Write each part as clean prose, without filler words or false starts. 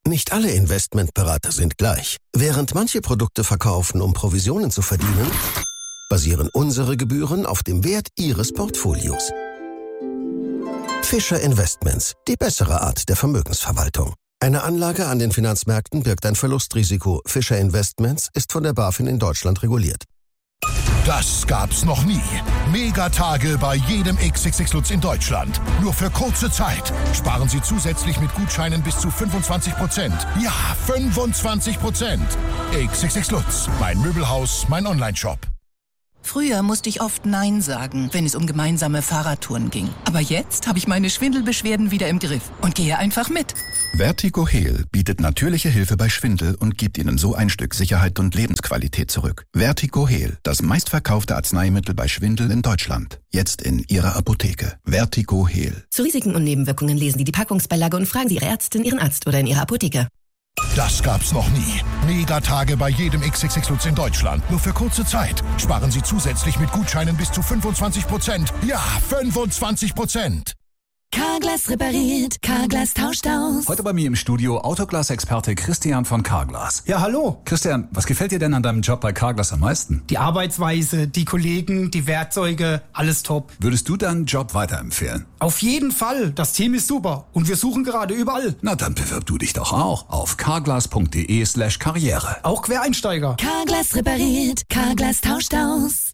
Nicht alle Investmentberater sind gleich. Während manche Produkte verkaufen, um Provisionen zu verdienen, basieren unsere Gebühren auf dem Wert Ihres Portfolios. Fischer Investments, die bessere Art der Vermögensverwaltung. Eine Anlage an den Finanzmärkten birgt ein Verlustrisiko. Fischer Investments ist von der BaFin in Deutschland reguliert. Das gab's noch nie. Megatage bei jedem XXX-Lutz in Deutschland. Nur für kurze Zeit. Sparen Sie zusätzlich mit Gutscheinen bis zu 25%. Ja, 25%. XXX-Lutz. Mein Möbelhaus, mein Onlineshop. Früher musste ich oft Nein sagen, wenn es um gemeinsame Fahrradtouren ging. Aber jetzt habe ich meine Schwindelbeschwerden wieder im Griff und gehe einfach mit. Vertigo Heal bietet natürliche Hilfe bei Schwindel und gibt Ihnen so ein Stück Sicherheit und Lebensqualität zurück. Vertigo Heal, das meistverkaufte Arzneimittel bei Schwindel in Deutschland. Jetzt in Ihrer Apotheke. Vertigo Heal. Zu Risiken und Nebenwirkungen lesen Sie die Packungsbeilage und fragen Sie Ihre Ärztin, Ihren Arzt oder in Ihrer Apotheke. Das gab's noch nie. Megatage bei jedem XXX-Lutz in Deutschland. Nur für kurze Zeit. Sparen Sie zusätzlich mit Gutscheinen bis zu 25%. Ja, 25%. Carglass repariert, Carglass tauscht aus. Heute bei mir im Studio Autoglas-Experte Christian von Carglass. Ja, hallo. Christian, was gefällt dir denn an deinem Job bei Carglass am meisten? Die Arbeitsweise, die Kollegen, die Werkzeuge, alles top. Würdest du deinen Job weiterempfehlen? Auf jeden Fall. Das Team ist super und wir suchen gerade überall. Na, dann bewirb du dich doch auch auf carglass.de/karriere. Auch Quereinsteiger. Carglass repariert, Carglass tauscht aus.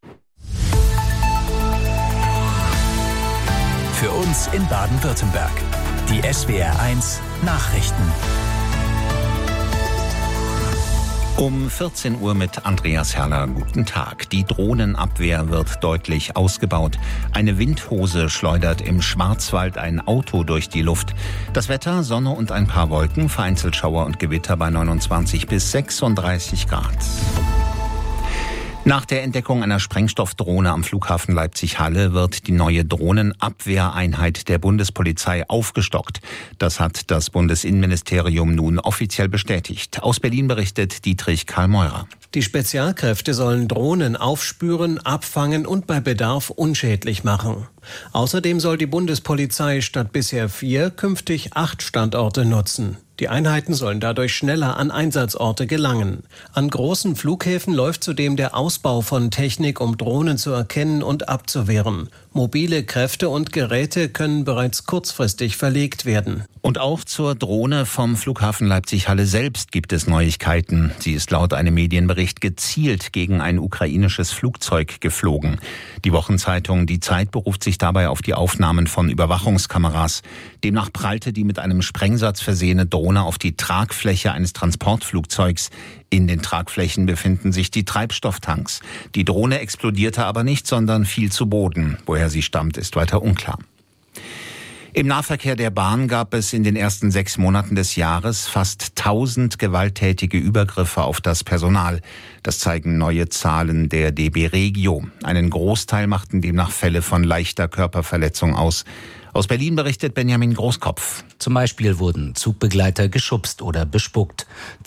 Für uns in Baden-Württemberg. Die SWR1 Nachrichten. Um 14 Uhr mit Andreas Herrler. Guten Tag. Die Drohnenabwehr wird deutlich ausgebaut. Eine Windhose schleudert im Schwarzwald ein Auto durch die Luft. Das Wetter, Sonne und ein paar Wolken, vereinzelt Schauer und Gewitter bei 29 bis 36 Grad. Nach der Entdeckung einer Sprengstoffdrohne am Flughafen Leipzig-Halle wird die neue Drohnenabwehreinheit der Bundespolizei aufgestockt. Das hat das Bundesinnenministerium nun offiziell bestätigt. Aus Berlin berichtet Dietrich Karl Meurer. Die Spezialkräfte sollen Drohnen aufspüren, abfangen und bei Bedarf unschädlich machen. Außerdem soll die Bundespolizei statt bisher 4 künftig 8 Standorte nutzen. Die Einheiten sollen dadurch schneller an Einsatzorte gelangen. An großen Flughäfen läuft zudem der Ausbau von Technik, um Drohnen zu erkennen und abzuwehren. Mobile Kräfte und Geräte können bereits kurzfristig verlegt werden. Und auch zur Drohne vom Flughafen Leipzig-Halle selbst gibt es Neuigkeiten. Sie ist laut einem Medienbericht gezielt gegen ein ukrainisches Flugzeug geflogen. Die Wochenzeitung Die Zeit beruft sich dabei auf die Aufnahmen von Überwachungskameras. Demnach prallte die mit einem Sprengsatz versehene Drohne auf die Tragfläche eines Transportflugzeugs. In den Tragflächen befinden sich die Treibstofftanks. Die Drohne explodierte aber nicht, sondern fiel zu Boden. Woher sie stammt, ist weiter unklar. Im Nahverkehr der Bahn gab es in den ersten 6 Monaten des Jahres fast 1000 gewalttätige Übergriffe auf das Personal. Das zeigen neue Zahlen der DB Regio. Einen Großteil machten demnach Fälle von leichter Körperverletzung aus. Aus Berlin berichtet Benjamin Großkopf. Zum Beispiel wurden Zugbegleiter geschubst oder bespuckt.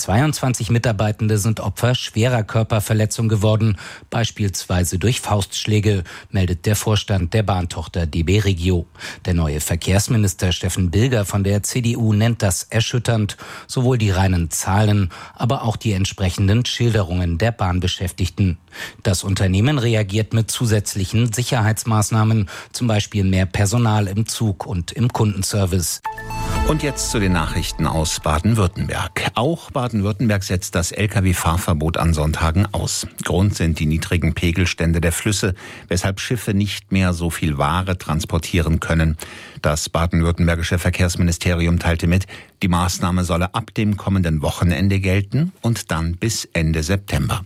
22 Mitarbeitende sind Opfer schwerer Körperverletzung geworden, beispielsweise durch Faustschläge, meldet der Vorstand der Bahntochter DB Regio. Der neue Verkehrsminister Steffen Bilger von der CDU nennt das erschütternd. Sowohl die reinen Zahlen, aber auch die entsprechenden Schilderungen der Bahnbeschäftigten. Das Unternehmen reagiert mit zusätzlichen Sicherheitsmaßnahmen, zum Beispiel mehr Personal im Zug und im Kundenservice. Und jetzt zu den Nachrichten aus Baden-Württemberg. Auch Baden-Württemberg setzt das Lkw-Fahrverbot an Sonntagen aus. Grund sind die niedrigen Pegelstände der Flüsse, weshalb Schiffe nicht mehr so viel Ware transportieren können. Das baden-württembergische Verkehrsministerium teilte mit, die Maßnahme solle ab dem kommenden Wochenende gelten und dann bis Ende September.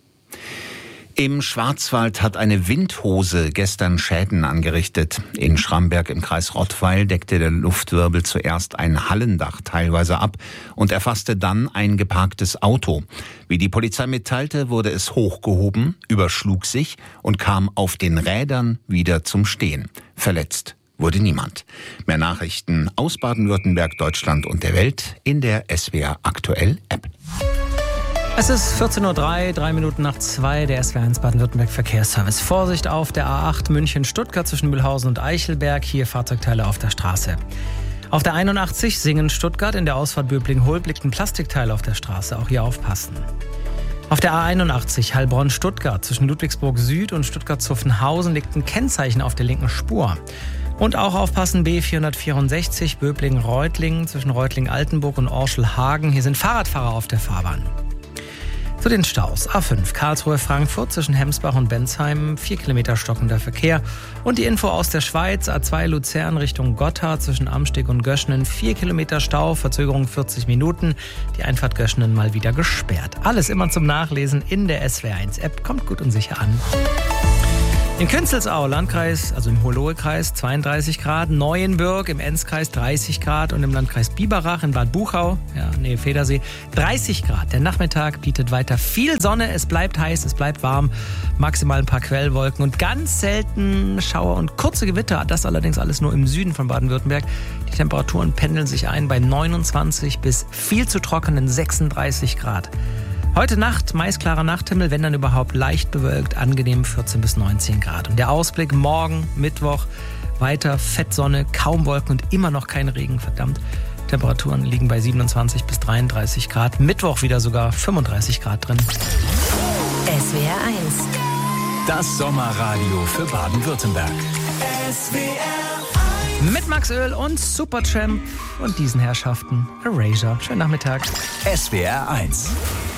Im Schwarzwald hat eine Windhose gestern Schäden angerichtet. In Schramberg im Kreis Rottweil deckte der Luftwirbel zuerst ein Hallendach teilweise ab und erfasste dann ein geparktes Auto. Wie die Polizei mitteilte, wurde es hochgehoben, überschlug sich und kam auf den Rädern wieder zum Stehen. Verletzt wurde niemand. Mehr Nachrichten aus Baden-Württemberg, Deutschland und der Welt in der SWR Aktuell App. Es ist 14.03 Uhr, 3 Minuten nach 2, der SWR1 Baden-Württemberg Verkehrsservice. Vorsicht auf der A8 München-Stuttgart zwischen Mühlhausen und Eichelberg, hier Fahrzeugteile auf der Straße. Auf der 81 Singen-Stuttgart in der Ausfahrt Böblingen-Hohl liegt ein Plastikteil auf der Straße. Auch hier aufpassen. Auf der A81 Heilbronn-Stuttgart zwischen Ludwigsburg Süd und Stuttgart-Zuffenhausen liegt ein Kennzeichen auf der linken Spur. Und auch aufpassen, B464 Böblingen-Reutlingen zwischen Reutlingen-Altenburg und Orschelhagen. Hier sind Fahrradfahrer auf der Fahrbahn. Zu den Staus. A5 Karlsruhe-Frankfurt zwischen Hemsbach und Bensheim, 4 Kilometer stockender Verkehr. Und die Info aus der Schweiz, A2 Luzern Richtung Gotthard zwischen Amsteg und Göschenen, 4 Kilometer Stau, Verzögerung 40 Minuten. Die Einfahrt Göschenen mal wieder gesperrt. Alles immer zum Nachlesen in der SWR1-App. Kommt gut und sicher an. In Künzelsau, Landkreis, also im Hohenlohe-Kreis, 32 Grad, Neuenbürg im Enzkreis 30 Grad und im Landkreis Biberach in Bad Buchau, Nähe Federsee, 30 Grad. Der Nachmittag bietet weiter viel Sonne, es bleibt heiß, es bleibt warm, maximal ein paar Quellwolken und ganz selten Schauer und kurze Gewitter. Das allerdings alles nur im Süden von Baden-Württemberg. Die Temperaturen pendeln sich ein bei 29 bis viel zu trockenen 36 Grad. Heute Nacht meist klarer Nachthimmel, wenn dann überhaupt leicht bewölkt, angenehm 14 bis 19 Grad. Und der Ausblick morgen, Mittwoch, weiter Fettsonne, kaum Wolken und immer noch kein Regen, verdammt. Temperaturen liegen bei 27 bis 33 Grad, Mittwoch wieder sogar 35 Grad drin. SWR 1. Das Sommerradio für Baden-Württemberg. SWR 1. Mit Max Öl und Supertramp und diesen Herrschaften Erasure. Schönen Nachmittag. SWR 1.